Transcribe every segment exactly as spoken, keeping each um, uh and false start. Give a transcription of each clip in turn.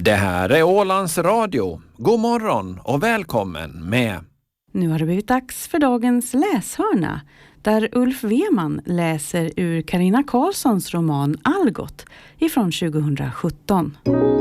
Det här är Ålands Radio. God morgon och välkommen med. Nu har det blivit dags för dagens läshörna, där Ulf Weman läser ur Carina Karlssons roman Algot ifrån tjugohundrasjutton.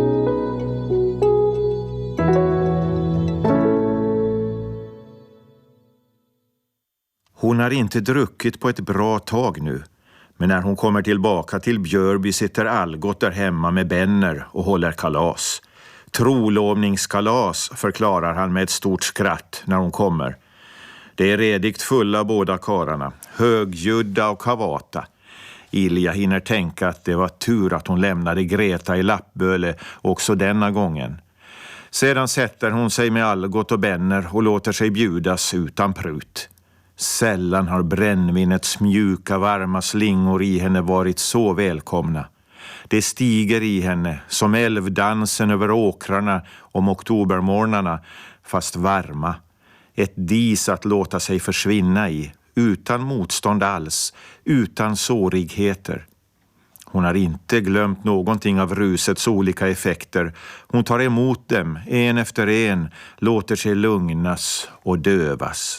Hon har inte druckit på ett bra tag nu. Men när hon kommer tillbaka till Björby sitter Algot där hemma med Benner och håller kalas. Trolovningskalas, förklarar han med ett stort skratt när hon kommer. Det är redigt fulla båda kararna, högljudda och kavata. Ilja hinner tänka att det var tur att hon lämnade Greta i Lappböle också denna gången. Sedan sätter hon sig med Algot och Benner och låter sig bjudas utan prut. Sällan har brännvinets mjuka varma slingor i henne varit så välkomna. Det stiger i henne som älvdansen över åkrarna om oktobermorgnarna, fast varma. Ett dis att låta sig försvinna i, utan motstånd alls, utan sårigheter. Hon har inte glömt någonting av rusets olika effekter. Hon tar emot dem, en efter en, låter sig lugnas och dövas.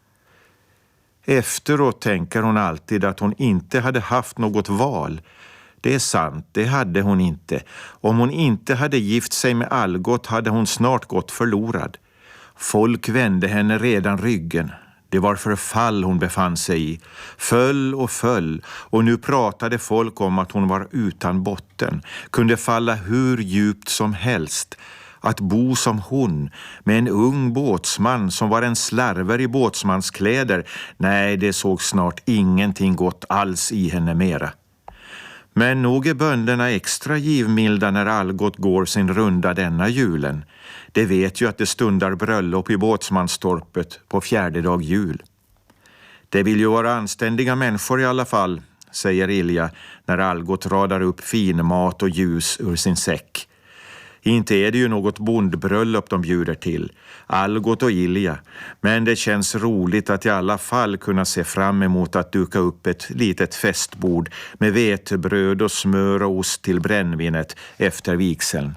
Efteråt tänker hon alltid att hon inte hade haft något val. Det är sant, det hade hon inte. Om hon inte hade gift sig med Algot hade hon snart gått förlorad. Folk vände henne redan ryggen. Det var förfall hon befann sig i. Föll och föll, och nu pratade folk om att hon var utan botten. Kunde falla hur djupt som helst. Att bo som hon, med en ung båtsman som var en slarver i båtsmanskläder, nej, det såg snart ingenting gott alls i henne mera. Men nog är bönderna extra givmilda när Algot går sin runda denna julen. Det vet ju att det stundar bröllop i båtsmanstorpet på fjärde dag jul. Det vill ju vara anständiga människor i alla fall, säger Ilja när Algot radar upp fin mat och ljus ur sin säck. Inte är det ju något bondbröllop de bjuder till, Algot och Ilja, men det känns roligt att i alla fall kunna se fram emot att duka upp ett litet festbord med vetebröd och smör och ost till brännvinet efter vigseln.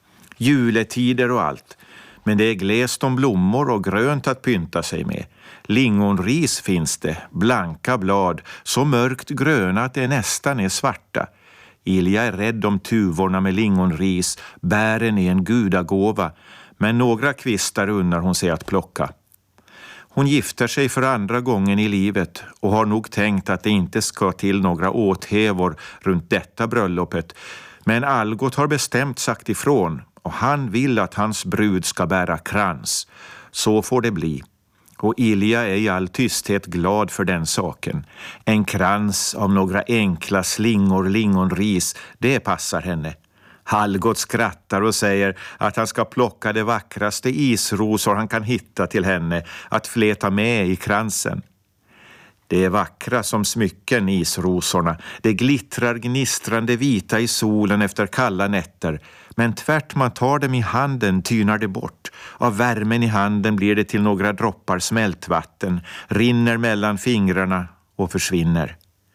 Juletider och allt, men det är glest om blommor och grönt att pynta sig med. Lingonris finns det, blanka blad, så mörkt gröna att det nästan är svarta. Ilja är rädd om tuvorna med lingonris, bären är en gudagåva, men några kvistar unnar hon sig att plocka. Hon gifter sig för andra gången i livet och har nog tänkt att det inte ska till några åthävor runt detta bröllopet, men Algot har bestämt sagt ifrån och han vill att hans brud ska bära krans. Så får det bli. Och Ilja är i all tysthet glad för den saken. En krans av några enkla slingor lingonris, det passar henne. Algot skrattar och säger att han ska plocka de vackraste isrosor han kan hitta till henne att fleta med i kransen. Det är vackra som smycken, isrosorna. Det glittrar gnistrande vita i solen efter kalla nätter. Men tvärt man tar dem i handen tynar det bort. Av värmen i handen blir det till några droppar smältvatten. Rinner mellan fingrarna och försvinner.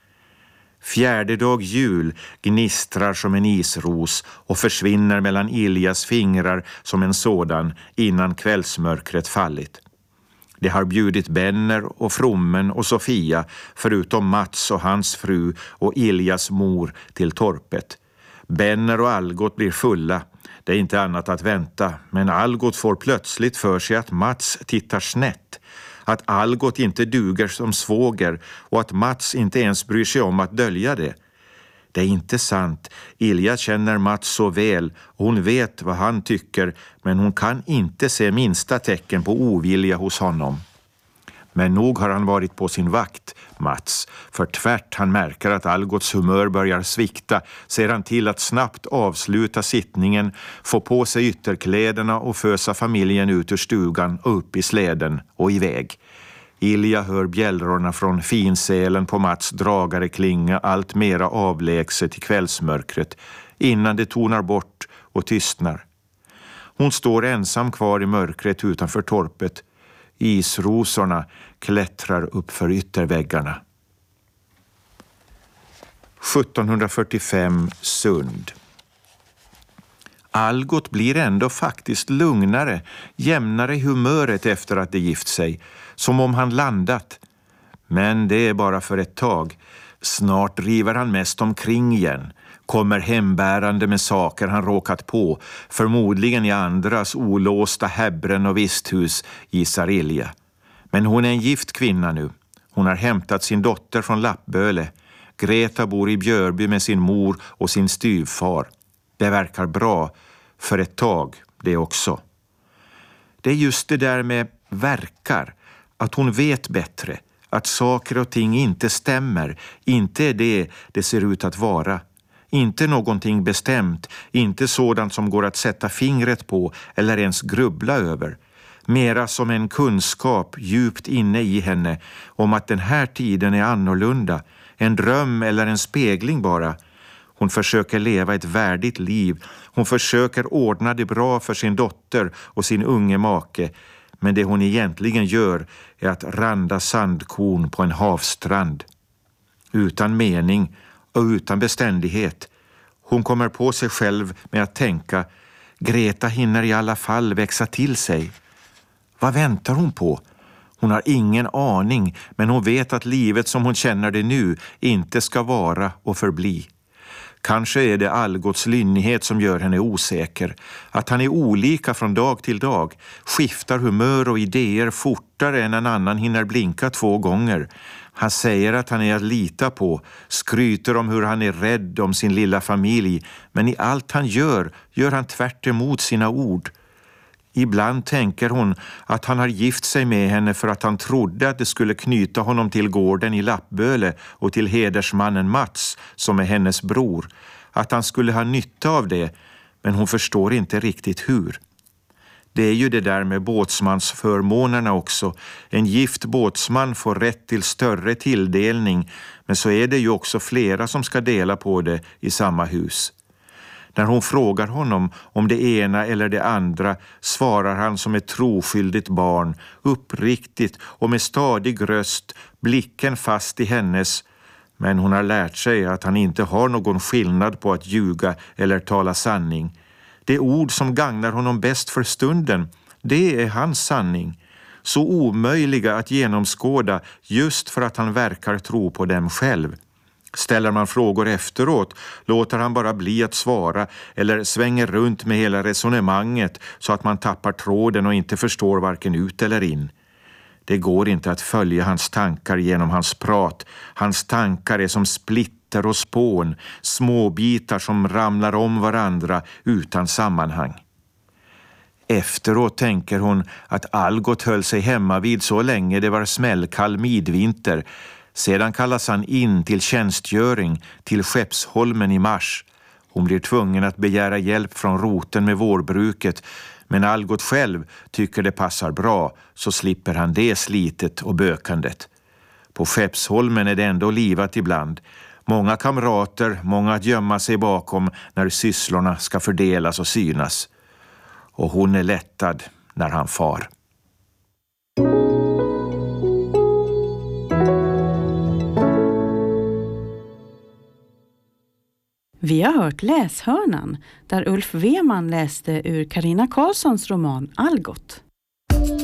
Fjärde dag jul gnistrar som en isros och försvinner mellan Iljas fingrar som en sådan innan kvällsmörkret fallit. Det har bjudit Benner och Frommen och Sofia, förutom Mats och hans fru och Iljas mor, till torpet. Benner och Algot blir fulla. Det är inte annat att vänta, men Algot får plötsligt för sig att Mats tittar snett. Att Algot inte duger som svåger och att Mats inte ens bryr sig om att dölja det. Det är inte sant. Ilja känner Mats så väl och hon vet vad han tycker, men hon kan inte se minsta tecken på ovilja hos honom. Men nog har han varit på sin vakt, Mats, för tvärt han märker att Algots humör börjar svikta, ser han till att snabbt avsluta sittningen, få på sig ytterkläderna och fösa familjen ut ur stugan och upp i släden och iväg. Ilja hör bjällrorna från finsälen på Mats dragare klinga allt mera avlägset i kvällsmörkret innan det tonar bort och tystnar. Hon står ensam kvar i mörkret utanför torpet. Isrosorna klättrar upp för ytterväggarna. sjuttonhundrafyrtiofem Sund. Algot blir ändå faktiskt lugnare, jämnare i humöret efter att det gift sig, som om han landat. Men det är bara för ett tag. Snart driver han mest omkring igen, kommer hembärande med saker han råkat på, förmodligen i andras olåsta häbbren och visthus i Sarilja. Men hon är en gift kvinna nu. Hon har hämtat sin dotter från Lappböle. Greta bor i Björby med sin mor och sin styvfar. Det verkar bra för ett tag, det också. Det är just det där med verkar, att hon vet bättre, att saker och ting inte stämmer, inte är det det ser ut att vara. Inte någonting bestämt, inte sådant som går att sätta fingret på eller ens grubbla över. Mera som en kunskap djupt inne i henne om att den här tiden är annorlunda, en dröm eller en spegling bara. Hon försöker leva ett värdigt liv, hon försöker ordna det bra för sin dotter och sin unge make. Men det hon egentligen gör är att randa sandkorn på en havstrand. Utan mening och utan beständighet. Hon kommer på sig själv med att tänka, Greta hinner i alla fall växa till sig. Vad väntar hon på? Hon har ingen aning, men hon vet att livet som hon känner det nu inte ska vara och förbli. Kanske är det Algots lynnighet som gör henne osäker. Att han är olika från dag till dag, skiftar humör och idéer fortare än en annan hinner blinka två gånger. Han säger att han är att lita på, skryter om hur han är rädd om sin lilla familj, men i allt han gör, gör han tvärt emot sina ord. Ibland tänker hon att han har gift sig med henne för att han trodde att det skulle knyta honom till gården i Lappböle och till hedersmannen Mats som är hennes bror. Att han skulle ha nytta av det, men hon förstår inte riktigt hur. Det är ju det där med båtsmansförmånerna också. En gift båtsman får rätt till större tilldelning, men så är det ju också flera som ska dela på det i samma hus. När hon frågar honom om det ena eller det andra svarar han som ett troskyldigt barn, uppriktigt och med stadig röst, blicken fast i hennes. Men hon har lärt sig att han inte har någon skillnad på att ljuga eller tala sanning. Det ord som gagnar honom bäst för stunden, det är hans sanning. Så omöjliga att genomskåda just för att han verkar tro på dem själv. Ställer man frågor efteråt låter han bara bli att svara eller svänger runt med hela resonemanget så att man tappar tråden och inte förstår varken ut eller in. Det går inte att följa hans tankar genom hans prat. Hans tankar är som splitter och spån, småbitar som ramlar om varandra utan sammanhang. Efteråt tänker hon att Algot höll sig hemma vid så länge det var smällkall midvinter. Sedan kallas han in till tjänstgöring till Skeppsholmen i mars. Hon blir tvungen att begära hjälp från roten med vårbruket, men Algot själv tycker det passar bra, så slipper han det slitet och bökandet. På Skeppsholmen är det ändå livat ibland. Många kamrater, många att gömma sig bakom när sysslorna ska fördelas och synas. Och hon är lättad när han far. Vi har hört Läshörnan där Ulf Weman läste ur Carina Karlssons roman Algot.